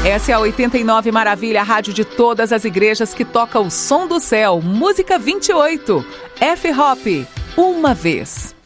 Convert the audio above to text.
Essa é a 89 Maravilha, a rádio de todas as igrejas que toca o som do céu. Música 28, F-Hop, Uma Vez.